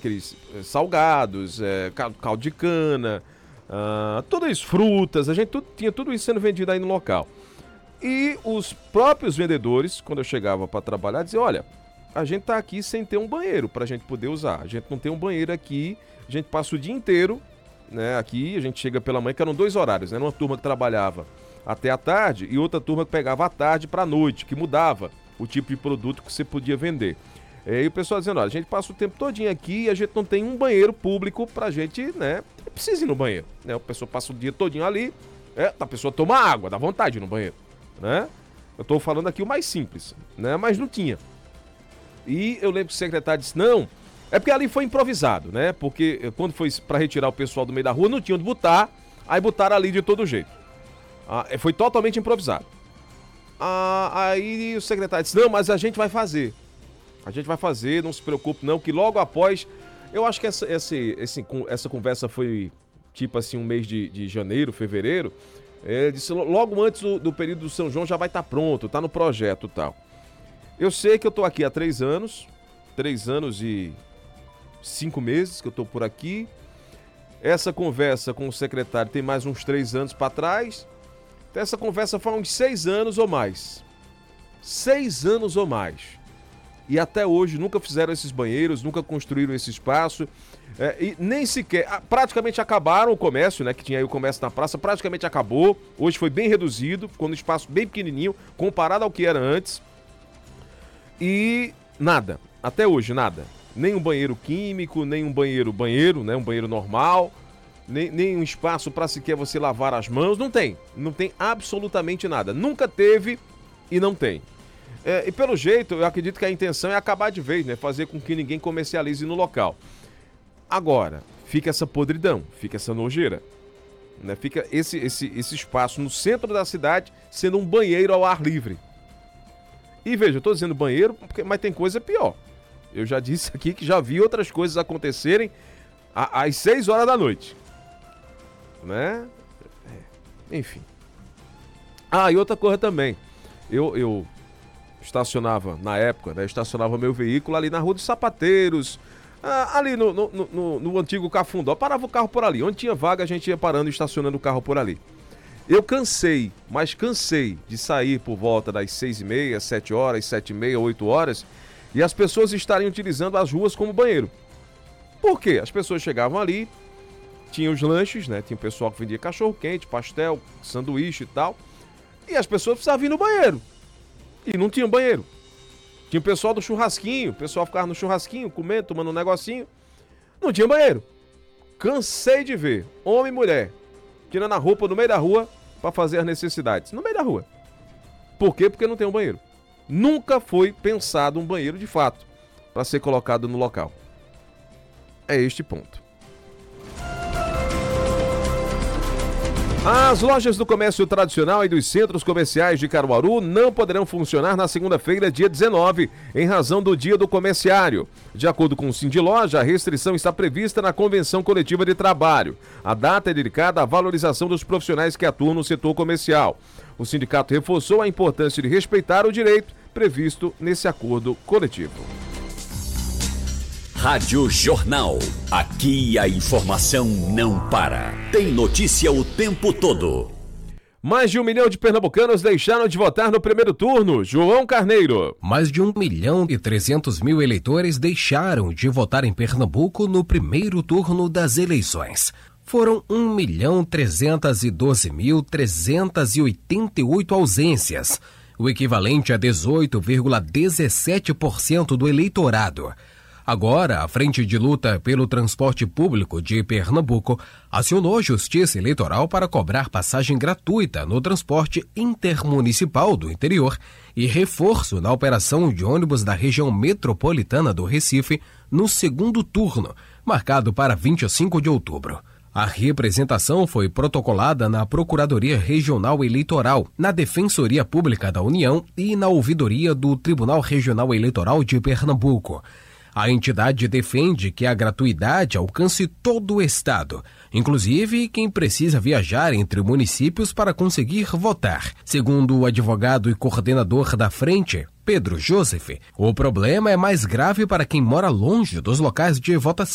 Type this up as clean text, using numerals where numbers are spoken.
aqueles salgados, caldo de cana, tudo isso, frutas, a gente tinha tudo isso sendo vendido aí no local. E os próprios vendedores, quando eu chegava para trabalhar, diziam, olha, a gente tá aqui sem ter um banheiro pra gente poder usar. A gente não tem um banheiro aqui, a gente passa o dia inteiro, né, aqui, a gente chega pela manhã, que eram 2 horários, né? Uma turma que trabalhava até a tarde e outra turma que pegava a tarde pra noite, que mudava o tipo de produto que você podia vender. E o pessoal dizendo, olha, a gente passa o tempo todinho aqui e a gente não tem um banheiro público pra gente, né, precisa ir no banheiro, né? A pessoa passa o dia todinho ali, a pessoa toma água, dá vontade de ir no banheiro, né? Eu tô falando aqui o mais simples, né? Mas não tinha. E eu lembro que o secretário disse, não, é porque ali foi improvisado, né? Porque quando foi para retirar o pessoal do meio da rua, não tinha onde botar, aí botaram ali de todo jeito. Foi totalmente improvisado. Aí o secretário disse, não, mas a gente vai fazer. A gente vai fazer, não se preocupe não, que logo após... Eu acho que essa conversa foi tipo assim um mês de janeiro, fevereiro. Ele disse, logo antes do período do São João já vai estar pronto, tá no projeto e tal. Eu sei que eu tô aqui há 3 anos e 5 meses que eu tô por aqui. Essa conversa com o secretário tem mais uns 3 anos para trás. Então, essa conversa foi há uns 6 anos ou mais. 6 anos ou mais. E até hoje nunca fizeram esses banheiros, nunca construíram esse espaço. E nem sequer, praticamente acabaram o comércio, né? Que tinha aí o comércio na praça, praticamente acabou. Hoje foi bem reduzido, ficou num espaço bem pequenininho, comparado ao que era antes. E nada, até hoje nada. Nem um banheiro químico, nem um banheiro, né? Um banheiro normal, nem um espaço para sequer você lavar as mãos. Não tem absolutamente nada. Nunca teve e não tem. E pelo jeito, eu acredito que a intenção é acabar de vez, né? Fazer com que ninguém comercialize no local. Agora, fica essa podridão, fica essa nojeira, né? Fica esse espaço no centro da cidade sendo um banheiro ao ar livre. E veja, eu tô dizendo banheiro, mas tem coisa pior. Eu já disse aqui que já vi outras coisas acontecerem às 6 horas da noite, né? Enfim. E outra coisa também. Eu estacionava, na época, né? Estacionava meu veículo ali na Rua dos Sapateiros, ali no antigo Cafundó. Parava o carro por ali. Onde tinha vaga, a gente ia parando e estacionando o carro por ali. Eu cansei de sair por volta das 6h30, 7 horas, 7h30, 8 horas, e as pessoas estarem utilizando as ruas como banheiro. Por quê? As pessoas chegavam ali, tinha os lanches, né? Tinha o pessoal que vendia cachorro-quente, pastel, sanduíche e tal, e as pessoas precisavam vir no banheiro. E não tinha banheiro. Tinha o pessoal do churrasquinho, o pessoal ficava no churrasquinho, comendo, tomando um negocinho. Não tinha banheiro. Cansei de ver homem e mulher tirando a roupa no meio da rua para fazer as necessidades. No meio da rua. Por quê? Porque não tem um banheiro. Nunca foi pensado um banheiro de fato para ser colocado no local. É este ponto. As lojas do comércio tradicional e dos centros comerciais de Caruaru não poderão funcionar na segunda-feira, dia 19, em razão do Dia do Comerciário. De acordo com o Sindiloja, a restrição está prevista na Convenção Coletiva de Trabalho. A data é dedicada à valorização dos profissionais que atuam no setor comercial. O sindicato reforçou a importância de respeitar o direito previsto nesse acordo coletivo. Rádio Jornal. Aqui a informação não para. Tem notícia o tempo todo. Mais de 1 milhão de pernambucanos deixaram de votar no primeiro turno. João Carneiro. Mais de 1.300.000 eleitores deixaram de votar em Pernambuco no primeiro turno das eleições. Foram 1.312.388 ausências, o equivalente a 18,17% do eleitorado. Agora, a Frente de Luta pelo Transporte Público de Pernambuco acionou a Justiça Eleitoral para cobrar passagem gratuita no transporte intermunicipal do interior e reforço na operação de ônibus da região metropolitana do Recife no segundo turno, marcado para 25 de outubro. A representação foi protocolada na Procuradoria Regional Eleitoral, na Defensoria Pública da União e na Ouvidoria do Tribunal Regional Eleitoral de Pernambuco. A entidade defende que a gratuidade alcance todo o estado, inclusive quem precisa viajar entre municípios para conseguir votar. Segundo o advogado e coordenador da frente, Pedro Joseph, o problema é mais grave para quem mora longe dos locais de votação.